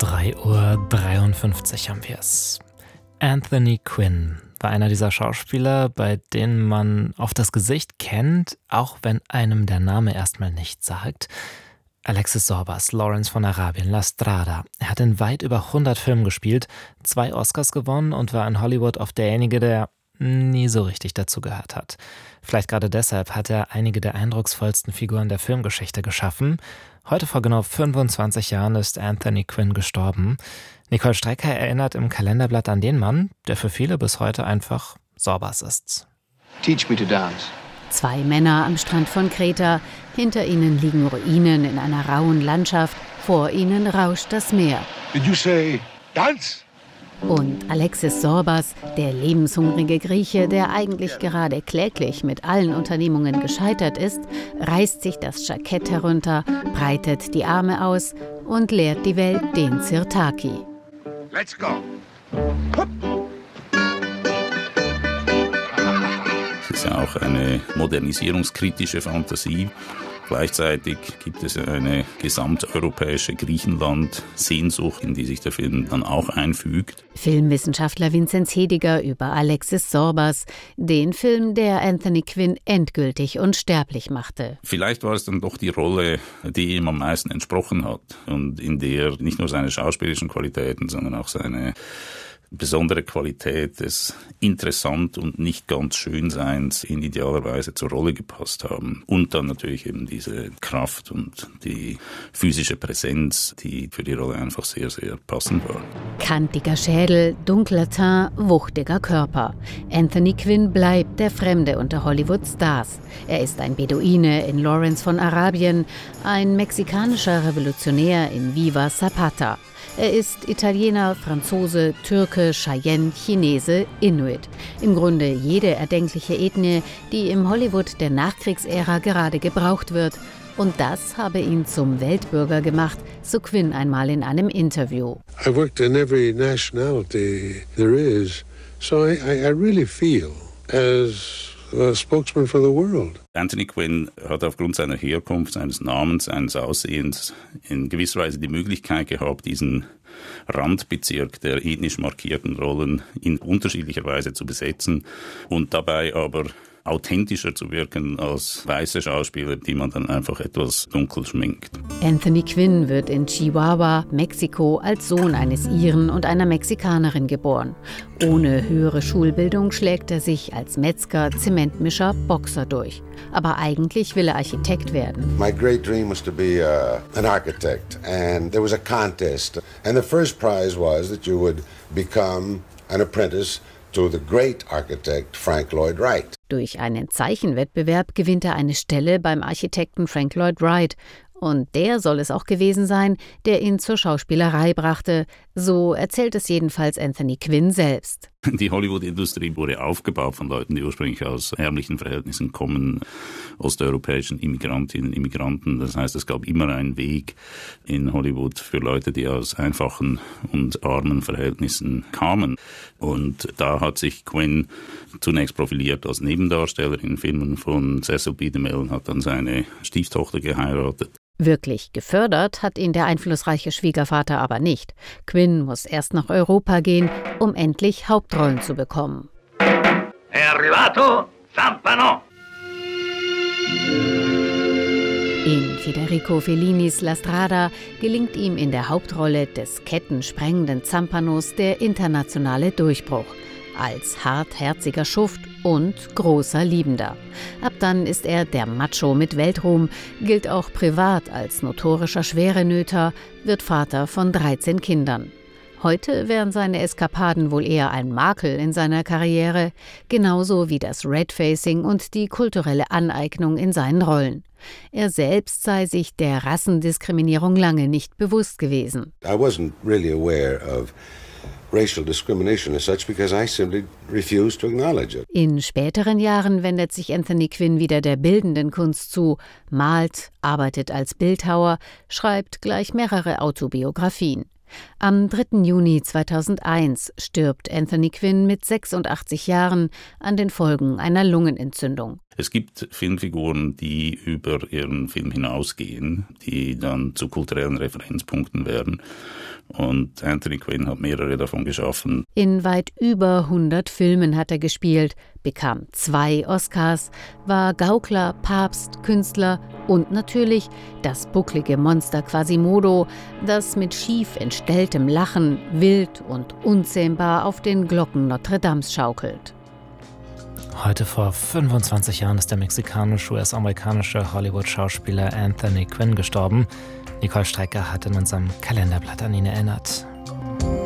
3:53 haben wir es. Anthony Quinn war einer dieser Schauspieler, bei denen man oft das Gesicht kennt, auch wenn einem der Name erstmal nichts sagt. Alexis Sorbas, Lawrence von Arabien, La Strada. Er hat in weit über 100 Filmen gespielt, 2 Oscars gewonnen und war in Hollywood oft derjenige, der nie so richtig dazugehört hat. Vielleicht gerade deshalb hat er einige der eindrucksvollsten Figuren der Filmgeschichte geschaffen. Heute vor genau 25 Jahren ist Anthony Quinn gestorben. Nicole Strecker erinnert im Kalenderblatt an den Mann, der für viele bis heute einfach Sorbas ist. Teach me to dance. 2 Männer am Strand von Kreta. Hinter ihnen liegen Ruinen in einer rauen Landschaft. Vor ihnen rauscht das Meer. Did you say dance? Und Alexis Sorbas, der lebenshungrige Grieche, der eigentlich gerade kläglich mit allen Unternehmungen gescheitert ist, reißt sich das Jackett herunter, breitet die Arme aus und lehrt die Welt den Sirtaki. Let's go. Es ist ja auch eine modernisierungskritische Fantasie. Gleichzeitig gibt es eine gesamteuropäische Griechenland-Sehnsucht, in die sich der Film dann auch einfügt. Filmwissenschaftler Vinzenz Hediger über Alexis Sorbas, den Film, der Anthony Quinn endgültig unsterblich machte. Vielleicht war es dann doch die Rolle, die ihm am meisten entsprochen hat und in der nicht nur seine schauspielerischen Qualitäten, sondern auch seine besondere Qualität des interessant und nicht ganz Schönseins in idealer Weise zur Rolle gepasst haben. Und dann natürlich eben diese Kraft und die physische Präsenz, die für die Rolle einfach sehr, sehr passend war. Kantiger Schädel, dunkler Teint, wuchtiger Körper. Anthony Quinn bleibt der Fremde unter Hollywood-Stars. Er ist ein Beduine in Lawrence von Arabien, ein mexikanischer Revolutionär in Viva Zapata. Er ist Italiener, Franzose, Türke, Cheyenne, Chinese, Inuit. Im Grunde jede erdenkliche Ethnie, die im Hollywood der Nachkriegsära gerade gebraucht wird. Und das habe ihn zum Weltbürger gemacht, so Quinn einmal in einem Interview. I worked in every nationality there is, so I really feel as a spokesman for the world. Anthony Quinn hat aufgrund seiner Herkunft, seines Namens, seines Aussehens in gewisser Weise die Möglichkeit gehabt, diesen Randbezirk der ethnisch markierten Rollen in unterschiedlicher Weise zu besetzen und dabei aber authentischer zu wirken als weiße Schauspieler, die man dann einfach etwas dunkel schminkt. Anthony Quinn wird in Chihuahua, Mexiko, als Sohn eines Iren und einer Mexikanerin geboren. Ohne höhere Schulbildung schlägt er sich als Metzger, Zementmischer, Boxer durch. Aber eigentlich will er Architekt werden. My great dream was to be an architect, and there was a contest. And the first prize was that you would become an apprentice to the great architect Frank Lloyd Wright. Durch einen Zeichenwettbewerb gewinnt er eine Stelle beim Architekten Frank Lloyd Wright. Und der soll es auch gewesen sein, der ihn zur Schauspielerei brachte. So erzählt es jedenfalls Anthony Quinn selbst. Die Hollywood-Industrie wurde aufgebaut von Leuten, die ursprünglich aus ärmlichen Verhältnissen kommen, osteuropäischen Immigrantinnen und Immigranten. Das heißt, es gab immer einen Weg in Hollywood für Leute, die aus einfachen und armen Verhältnissen kamen. Und da hat sich Quinn zunächst profiliert als Nebendarsteller in Filmen von Cecil B. DeMille, hat dann seine Stieftochter geheiratet. Wirklich gefördert hat ihn der einflussreiche Schwiegervater aber nicht. Quinn muss erst nach Europa gehen, um endlich Hauptrollen zu bekommen. È arrivato Zampano! In Federico Fellinis La Strada gelingt ihm in der Hauptrolle des kettensprengenden Zampanos der internationale Durchbruch. Als hartherziger Schuft und großer Liebender. Ab dann ist er der Macho mit Weltruhm, gilt auch privat als notorischer Schwerenöter, wird Vater von 13 Kindern. Heute wären seine Eskapaden wohl eher ein Makel in seiner Karriere, genauso wie das Redfacing und die kulturelle Aneignung in seinen Rollen. Er selbst sei sich der Rassendiskriminierung lange nicht bewusst gewesen. I wasn't really aware of racial discrimination as such because I simply refused to acknowledge it. In späteren Jahren wendet sich Anthony Quinn wieder der bildenden Kunst zu, malt, arbeitet als Bildhauer, schreibt gleich mehrere Autobiografien. Am 3. Juni 2001 stirbt Anthony Quinn mit 86 Jahren an den Folgen einer Lungenentzündung. Es gibt Filmfiguren, die über ihren Film hinausgehen, die dann zu kulturellen Referenzpunkten werden. Und Anthony Quinn hat mehrere davon geschaffen. In weit über 100 Filmen hat er gespielt, bekam 2 Oscars, war Gaukler, Papst, Künstler und natürlich das bucklige Monster Quasimodo, das mit schief entstelltem Lachen wild und unzähmbar auf den Glocken Notre-Dames schaukelt. Heute vor 25 Jahren ist der mexikanisch-US-amerikanische Hollywood-Schauspieler Anthony Quinn gestorben. Nicole Strecker hat in unserem Kalenderblatt an ihn erinnert.